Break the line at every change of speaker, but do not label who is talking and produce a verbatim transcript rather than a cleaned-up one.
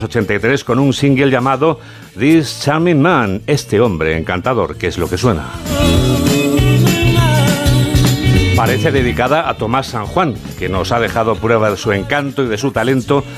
ochenta y tres con un single llamado This Charming Man, este hombre encantador, que es lo que suena. Parece dedicada a Tomás San Juan, que nos ha dejado prueba de su encanto y de su talento